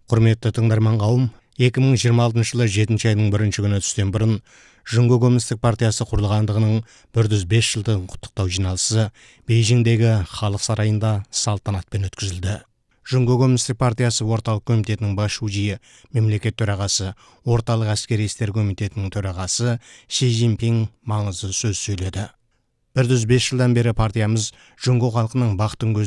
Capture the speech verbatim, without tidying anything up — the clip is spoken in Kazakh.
Құрметті тыңдарман қауым, екі мың жиырма алтыншы жылы жетінші айдың бірінші күні түстен бұрын Жұңго Коммунистік партиясы құрылғандығының бір жүз бес жылдығын құттықтау жиналысы Бейжіңдегі халық сарайында салтанатпен өткізілді. Жұңго Коммунистік партиясы орталық комитетінің бас шужиі, мемлекет төрағасы, орталық әскери істер комитетінің төрағасы Си Цзиньпин маңызды сөз сөйледі. бір жүз бес жылдан бері партиямыз Жұңго халқының бақтың көзі